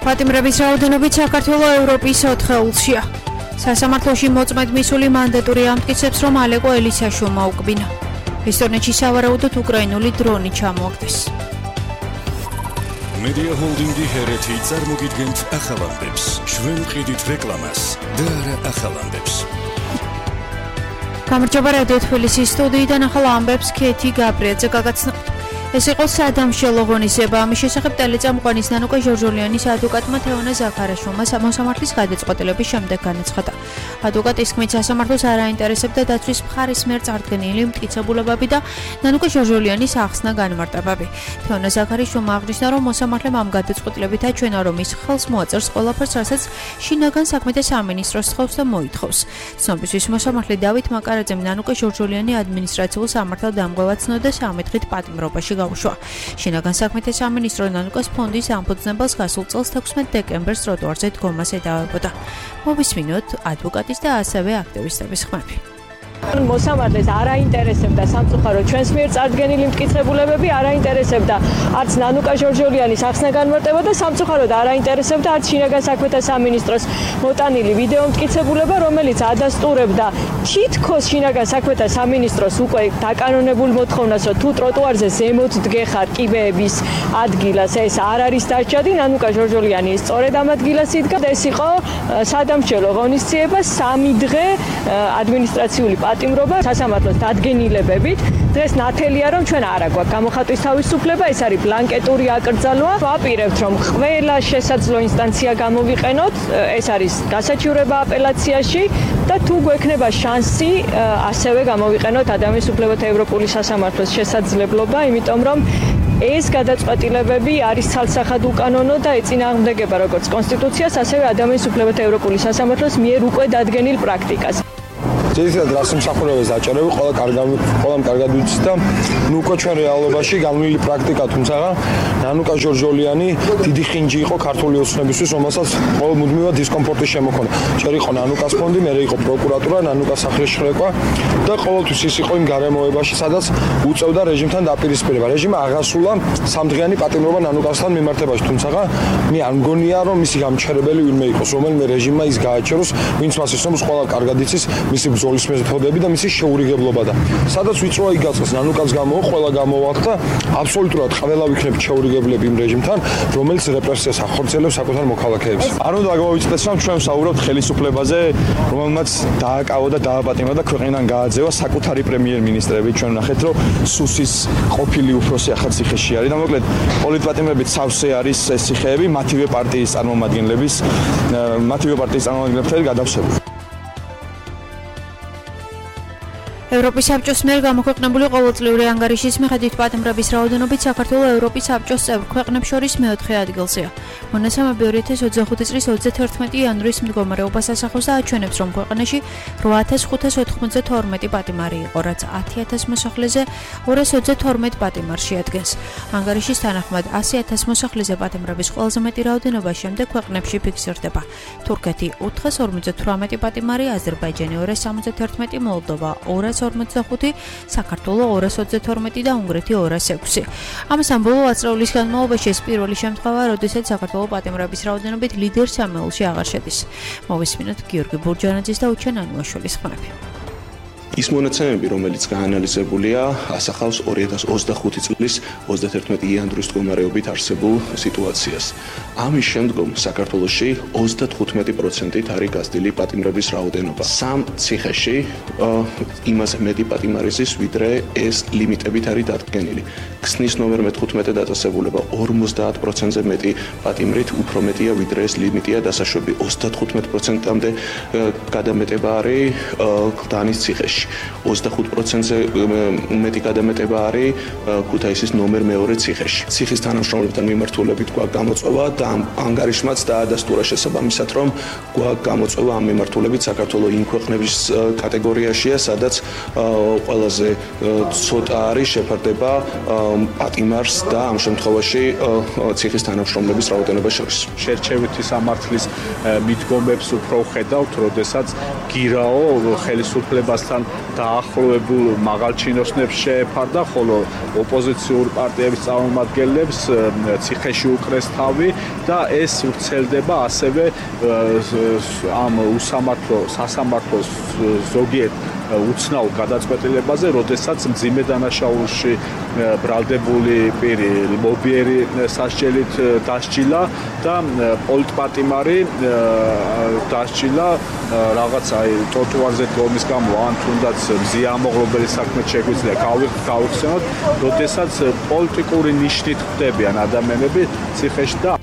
პატიმრების რაოდენობით საქართველოს ევროპის 4-ში. სასამართლოში მოწმედ მისული მანდატური ამტკიცებს, რომ ალეკო ელისაშვილმა უკბინა. ესტონეთში სავარაუდოდ უკრაინული დრონი ჩამოაგდეს. Media Holding-ი ჰერეთი წარმოგიდგენთ ახალამდებს. ჩვენ ვყიდით რეკლამას და არა ახალამდებს. გამარჯობა რადიო თბილისის სტუდიიდან ახალ ამბებს ქეთი გაბრიაძე გაგაცნო. ეს იყო სადამშელო ღონისება. ამის შესახებ ტელეწამყვანის ნანუკა ჟორჟოლიანის ადვოკატმა თეონა ზაქარაშვილმა მოსამართლის გადაწყვეტილების შემდეგ განაცხადა. ადვოკატის თქმით, სასამართლოს არ აინტერესებდა დაცვის მხარის მიერ წარდგენილი მტკიცებულებები და ნანუკა ჟორჟოლიანის ახსნა განმარტებები. თეონა ზაქარაშვილმა აღნიშნა, რომ მოსამართლემ ამ გადაწყვეტილებით აჩვენა, რომ ის ხელს მოაწერს ყველაფერს, რასაც შინაგან საქმეთა სამინისტროს თხოვს და მოითხოვს. ცნობისთვის მოსამართლე დავით მაკარაძემ ნანუკა ჟორჟოლიანი ადმინისტრაციულ სამართალ დამღებად ცნოდა 13 დღით პატიმრობაში. შინაგან საქმეთა სამინისტრო ნანუკას ფონდის ამფუძნებელს გასულ წელს 16 დეკემბერს ტროტუარზე დგომას ედავებოდა. მოვისმინოთ ადვოკატის და ასევე აქტივისტების ხმები. მოსამართლეს არ აინტერესებდა სამწუხაროდ ჩვენს მიერ წარდგენილი მტკიცებულებები, არ აინტერესებდა არც ნანუკა ჟორჟოლიანის ახსნა განმარტება და სამწუხაროდ არ აინტერესებდა არც შინაგან საქმეთა სამინისტროს მოტანილი ვიდეო მტკიცებულება, რომელიც ადასტურებდა თითქოს შინაგან საქმეთა სამინისტროს უკვე დაკანონებულ მოთხოვნას, რომ თუ ტროტუარზე ზემოთ დგეხარ კიბეების ადგილას, ეს არ არის დასჯადი. ნანუკა ჟორჟოლიანი სწორედ ამ ადგილას იდგა. ეს იყო სადამშელო ღონისძიება, 3 დღე ადმინისტრაციული პატიმრობა სასამართლოს დადგენილებებით. დღეს ნათელია, რომ ჩვენ არა გვაქვს გამოხატვის თავისუფლება, ეს არის ბლანკეტური აკრძალვა. ვაპირებთ, რომ ყველა შესაძლო ინსტანცია გამოვიყენოთ, ეს არის გასაჩივრება აპელაციაში და თუ გვექნება შანსი, ასევე გამოვიყენოთ ადამიანის უფლებათა ევროპული სასამართლოს შესაძლებლობა, იმიტომ რომ ეს გადაწყვეტილებები არის ცალსახად უკანონო და ეწინააღმდეგება როგორც კონსტიტუციას, ასევე ადამიანის უფლებათა ევროპული სასამართლოს მიერ უკვე დადგენილ პრაქტიკას. ძირითადად რას მსახურებას აჭარები, ყველამ კარგად ვიცით და უკვე ჩვენ რეალობაში განვლილი პრაქტიკა, თუმცა ნანუკა ჟორჟოლიანი დიდი ხინჯი იყო ქართული ოცნებისთვის, რომელსაც ყოველმუდმივად დისკომფორტი შემოქონა. ჯერ იყო ნანუკას ფონდი, მერე იყო პროკურატურა, ნანუკას სახლის შრეკვა და ყოველთვის ის იყო იმ გარემოებაში, სადაც უწევდა რეჟიმთან დაპირისპირება. რეჟიმმა აღასრულა 3 დღიანი პატიმრობა ნანუკასთან მიმართებაში, თუმცა მე არ მგონია, რომ მისი გამჩერებელი ვინმე იყოს, რომელიმე რეჟიმმა ის გააჩეროს, ვინც მას ისწრებს, ყველა კარგად იცის მისი ბრძოლის მეთოდები და მისი შეურიგებლობა და სადაც ვიწროა იგაწყეს ნანუკას გამოვა, ყველა გამოვაყდა და აბსოლუტურად ყველა ვიქნებ შეურიგებლები იმ რეჟიმთან, რომელიც რეპრესიას ახორციელებს საკუთარ მოქალაქეებს. არ უნდა გაგვავიწყდეს, რომ ჩვენ ვსაუბრობთ ხელისუფლებაზე, რომელმაც დააკავა და დააპატიმრა და ქვეყნიდან გააძევა საკუთარი პრემიერ-მინისტრები. ჩვენ ვნახეთ, რომ სუსის ყოფილი უფროსი ახალ ციხეში არის და მოკლედ პოლიტპატიმრებით სავსე არის ეს ციხეები მათივე პარტიის წარმომადგენლებთან გადავსებული. ევროპის საბჭოს მიერ გამოქვეყნებული ყოველწლიური ანგარიშის მიხედვით პატიმრების რაოდენობით საქართველოს ევროპის საბჭოს წევრ ქვეყნებს შორის მე-4 ადგილზეა. მონაცემები 2025 წლის 31 იანვრის მდგომარეობას ასახავს და აჩვენებს, რომ ქვეყანაში 8592 პატიმარი იყო, რაც 10000 მოსახლეზე 222 პატიმარს შეადგენს. ანგარიშის თანახმად 100000 მოსახლეზე პატიმრების ყველაზე მეტი რაოდენობა შემდეგ ქვეყნებში ფიქსირდება: თურქეთი 458 პატიმარი, აზერბაიჯანი 271, მოლდოვა 245, საქართველოს 222 და უნგრეთი 206. ამასთან ბოლო ათწლეულის განმავლობაში ეს პირველი შემთხვევაა, როდესაც საქართველოს პატიმრების რაოდენობით ლიდერ სამეულში აღარ შედის. მოვისმინოთ გიორგი ბურჯანაძის და უჩენ ანუაშვილის ხმები. ის მონაცემები, რომელიც გაანალიზებულია, ასახავს 2025 წლის 31 იანვრის მდგომარეობით არსებულ სიტუაციას. ამის შემდგომ საქართველოში 35%-ით არის გაზრდილი პატიმრების რაოდენობა. 3 ციხეში იმაზე მეტი პატიმარი ზის, ვიდრე ეს ლიმიტებით არის დადგენილი. ქსნის ნომერ 15 დაწესებულება 50%-ზე მეტი პატიმრით უფრო მეტია, ვიდრე ეს ლიმიტია დასაშვები. 35%-მდე გადამეტება არის გლდანის ციხეში. 25%-ზე მეტი გადამეტება არის ქუთაისის ნომერ 2 ციხეში. ციხის თანამშრომლებთან მიმართულებით გვაქვს გამოწვევა და ანგარიშმაც დაადასტურა შესაბამისად, რომ გვაქვს გამოწვევა ამ მიმართულებით საქართველოს იმ ქვეყნების კატეგორიაშია, სადაც ყველაზე ცოტა არის შეფარდება პატიმარს და ამ შემთხვევაში ციხის თანამშრომლების რაოდენობას შორის. შერჩევითი სამართლის მიდგომებს უფრო ხედავთ, როდესაც გირაო ხელისუფლებასთან დაახლოებულ მაღალჩინოსნებს შეეფარდა, ხოლო ოპოზიციურ პარტიების წარმომადგენლებს ციხეში უკრეს თავი და ეს ვრცელდება ასევე ამ სასამართლოს ზოგიერთ უცნაურ გადაწყვეტილებაზე, როდესაც მძიმე დანაშაულში ბრალდებული პირი მობიერი სასჯელით დასჯილა და პოლიტპატიმარი დასჯილა რაღაც ტროტუარზე დგომის გამო, ან თუნდაც მზიამოღლობელი საქმე შეგვიძლია გავიხსენოთ, როდესაც პოლიტიკური ნიშნით ხდებიან ადამიანები ციხეში და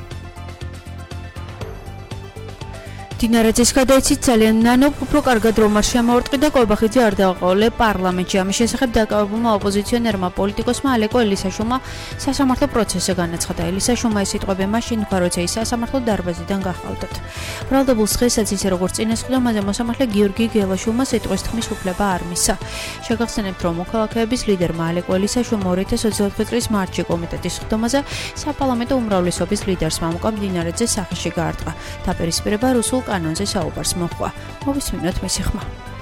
დინარაძის გადაიცით ძალიან ნანო უფრო კარგად რომ არ შემოარტყიდა კვებახიძე არ დააყოლე პარლამენტში. ამის შესახებ დაკავებულმა ოპოზიციონერმა პოლიტიკოსმა ალეკო ელისაშვილმა სასამართლო პროცესზე განაცხადა. ელისაშვილმა ეს სიტყვები მაშინ თქვა, როცა ის სასამართლო დარბაზიდან გახავდათ. ბრალდებულს დღესაც ისე როგორც წინასწრდა მასზე მოსამართლე გიორგი გელაშვილმა სიტყვის თქმის უფლება არ მისცა. შეგახსენებთ, რომ მოქალაქეების ლიდერმა ალეკო ელისაშვილმა 2024 წლის მარტში კომიტეტის ხდომაზე საპარლამენტო უმრავლესობის ლიდერს მამუკა დინარაძეს სახეში გაარტყა. დაპირისპირება რუსულ კანონზე საუბარს მოჰყვა. მოვისმინოთ მისი ხმა.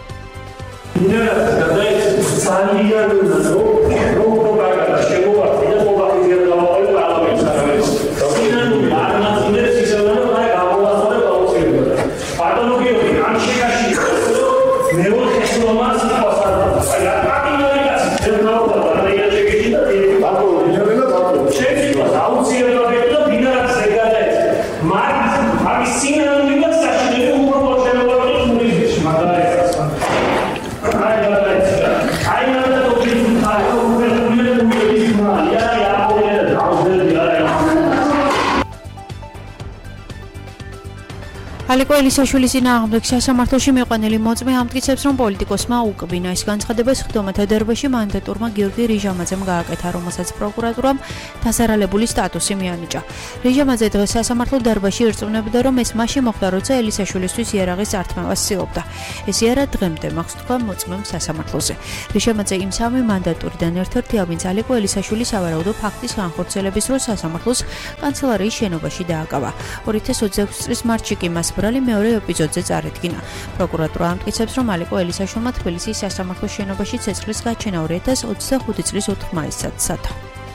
ალეკო ელისაშვილის წინააღმდეგ სასამართლოში მიყვანილი მოწმე ამტკიცებს, რომ პოლიტიკოსმა უკბინა ეს განცხადებას ხდომათა დარბაზში მანდატურმა გიორგი რიჟამაძემ გააკეთა, რომელსაც პროკურატურამ დასარალებული სტატუსი მიანიჭა. რიჟამაძე დღეს სასამართლო დარბაზში ირწმუნებდა, რომ ეს მაშინ მოხდა, როცა ელისაშვილისთვის იარაღის ართმევას ცდილობდა. ეს იარა დღემდე მაქვს თქვა მოწმემ სასამართლოზე. რიჟამაძე იმ სამი მანდატურიდან ერთ-ერთია, ვინც ალეკო ელისაშვილის სავარაუდო ფაქტის განხორციელების დროს სასამართლოს კანცელარიის შენობაში დააკავა. 2026 წლის მარტში კი მას ბრალი მეორე ეპიზოდზე წარედგინა. პროკურატურა ამტკიცებს, რომ ალეკო ელისაშვილმა თბილისის სასამართლოს შენობაში ცეცხლის გაჩენა 2025 წლის 4 მაისსაც სცადა.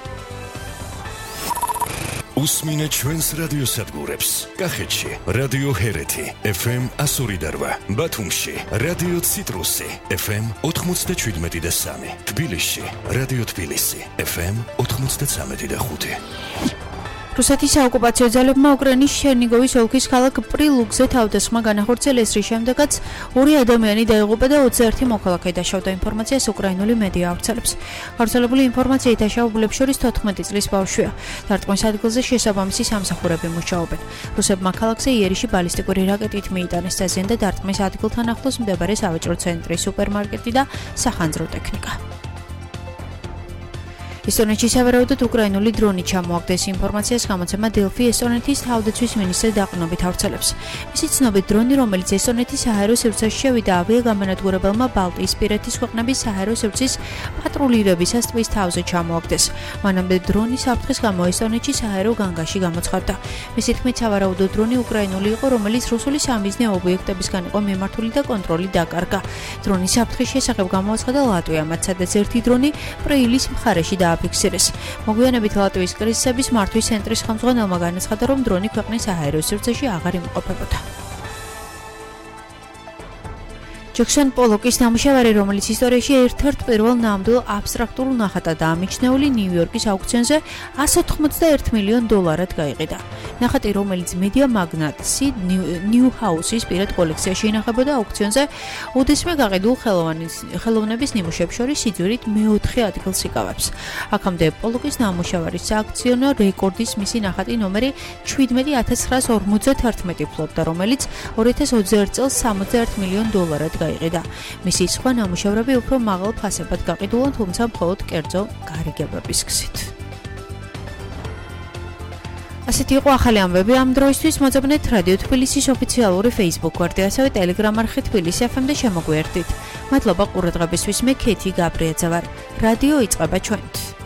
უსმინეთ ჩვენს რადიოსადგურებს. კახეთში რადიო ჰერეთი FM 102, ბათუმში რადიო ციტრუსი FM 97.3, თბილისში რადიო თბილისი FM 93.5. რუსეთის საოკუპაციო ძალებმა უკრაინის ჩერნიგოვის ოლქის ქალაქ პრილუგზე თავდასხმა განახორციელეს, რის შემდეგაც 2 ადამიანი დაიღუპა და 21 მოქალაქე დაშავდა. ინფორმაციას უკრაინული მედია ავრცელებს. გავრცელებული ინფორმაციით დაშავებულებს შორის 14 წლის ბავშვია. დარტყმის ადგილზე შესაბამისი სამსახურები მუშაობენ. რუსებმა ქალაქზე იერიში ბალისტიკური რაკეტით მიიტანეს დაზიანდა და დარტყმის ადგილთან ახლოს მდებარე სავაჭრო ცენტრი, სუპერმარკეტი და სახანძრო ტექნიკა. ესტონეთში სავარაუდოდ უკრაინული დრონი ჩამოაგდეს. ინფორმაციას გამოცემა დელფი ესტონეთის თავდაცვის მინისტრს დაყრდნობით ავრცელებს. მისი ცნობით, დრონი, რომელიც ესტონეთის საჰაერო სივრცეში შევიდა, ავიაგამანადგურებელმა ბალტიისპირეთის ქვეყნების საჰაერო სივრცის პატრულირებისას ტბის თავზე ჩამოაგდეს. მანამდე დრონის საფრთხის გამო ესტონეთში საჰაერო განგაში გამოცხადდა. მისი თქმით, სავარაუდო დრონი უკრაინული იყო, რომელიც რუსული სამიზნე ობიექტებისგან იყო მიმართული და კონტროლი დაკარგა. დრონის საფრთხის შესახებ გამოაცხადა ლატვიამ, სადაც ერთი დრონი პრილის მხარეში დააფიქსირეს. მოგვიანებით ლატვიის კრიზისების მართვის ცენტრის ხელმძღვანელმა განაცხადა, რომ დრონი ქვეყნის საჰაერო სივრცეში აღარ იმყოფებოდა. ჯექსონ პოლოკის ნამუშევარი, რომელიც ისტორიაში ერთ-ერთ პირველ ნამდვილ აბსტრაქტულ ნახატად ამიჩნეული, ნიუ-იორკის აუქციონზე $181 მილიონ გაიყიდა. ნახატი, რომელიც მედია მაგნატსი ნიუ-ჰაუსის პირად კოლექციაში ინახებოდა აუქციონზე, უდიდესმა გაყიდულ ხელოვნების ნიმუშებს შორის სიძვირით მეოთხე ადგილს იკავებს. აქამდე პოლოკის ნამუშევარის სააქციონო რეკორდის მისი ნახატი ნომერი 17,951 ფლობდა, რომელიც 2021 წელს $61 მილიონ გაიყიდა. მისი სხვა ნამუშევრები უფრო მაღალ ფასებად გაყიდულან, თუმცა მხოლოდ კერძო გარიგებების გზით. ასეთი იყო ახალი ამბები ამ დროისთვის. მოძებნეთ რადიო თბილისის ოფიციალური Facebook გვერდი, ასევე Telegram არხი თბილისი FM და შემოგვიერთდით. მადლობა ყურადღებისთვის. მე ქეთი გაბრიაძე ვარ. რადიო იწყება ჩვენთვის.